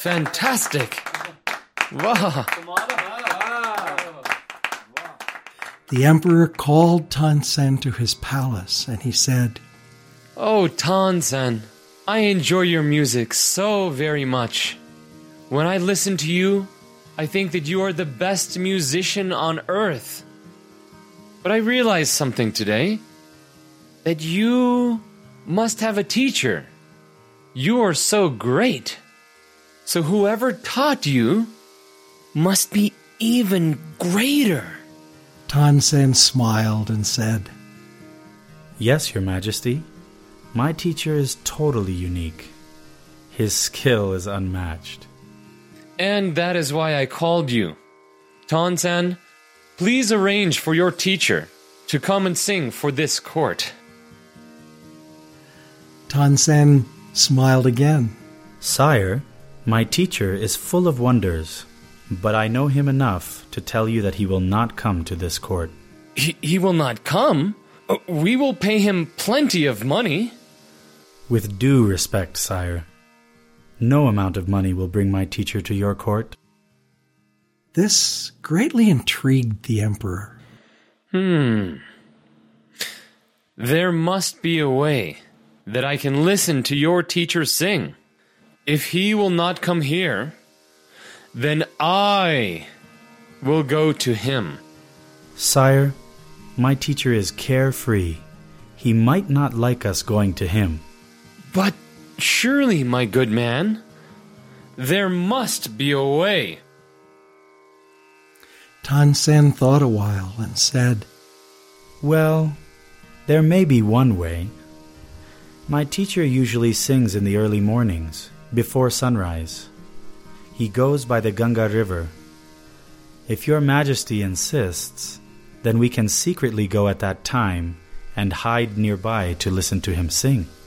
fantastic. Wow. The emperor called Tansen to his palace, and he said, Oh, Tansen, I enjoy your music so very much. When I listen to you, I think that you are the best musician on earth. But I realized something today, that you must have a teacher. You are so great. So whoever taught you must be even greater. Tansen smiled and said, Yes, Your Majesty. My teacher is totally unique. His skill is unmatched. And that is why I called you. Tansen, please arrange for your teacher to come and sing for this court. Tansen smiled again. Sire, my teacher is full of wonders, but I know him enough to tell you that he will not come to this court. He will not come? We will pay him plenty of money. With due respect, sire, no amount of money will bring my teacher to your court. This greatly intrigued the emperor. There must be a way that I can listen to your teacher sing. If he will not come here, then I will go to him. Sire, my teacher is carefree. He might not like us going to him. But surely, my good man, there must be a way. Tansen thought a while and said, Well, there may be one way. My teacher usually sings in the early mornings, before sunrise. He goes by the Ganga River. If Your Majesty insists, then we can secretly go at that time and hide nearby to listen to him sing.